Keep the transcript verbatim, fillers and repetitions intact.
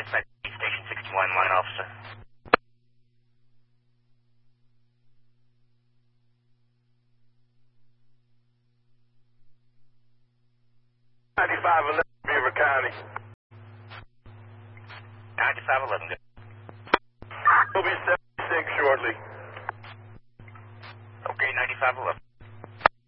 dispatch station sixty-one, one officer. ninety-five eleven, Beaver County. ninety-five eleven, good.